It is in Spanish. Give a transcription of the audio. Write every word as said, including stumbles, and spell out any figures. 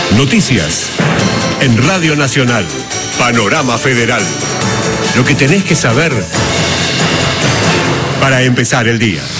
Noticias en Radio Nacional. Panorama Federal. Lo que tenés que saber para empezar el día.